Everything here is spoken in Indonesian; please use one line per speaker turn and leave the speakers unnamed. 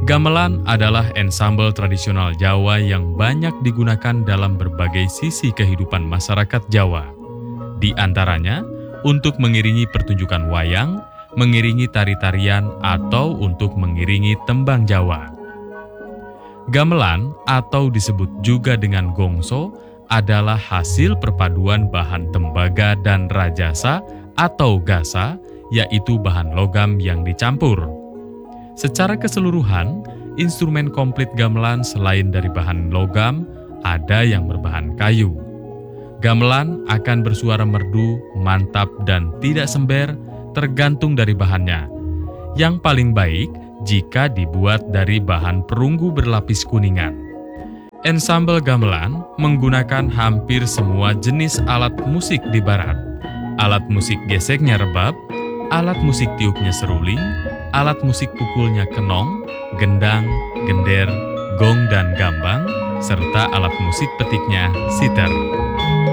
Gamelan adalah ensambel tradisional Jawa yang banyak digunakan dalam berbagai sisi kehidupan masyarakat Jawa. Di antaranya, untuk mengiringi pertunjukan wayang, mengiringi tari-tarian, atau untuk mengiringi tembang Jawa. Gamelan, atau disebut juga dengan gongso, adalah hasil perpaduan bahan tembaga dan rajasa atau gasa, yaitu bahan logam yang dicampur. Secara keseluruhan, instrumen komplit gamelan selain dari bahan logam, ada yang berbahan kayu. Gamelan akan bersuara merdu, mantap, dan tidak sember, tergantung dari bahannya. Yang paling baik jika dibuat dari bahan perunggu berlapis kuningan. Ensambel gamelan menggunakan hampir semua jenis alat musik di barat. Alat musik geseknya rebab, alat musik tiupnya seruling, alat musik pukulnya kenong, gendang, gender, gong dan gambang, serta alat musik petiknya siter.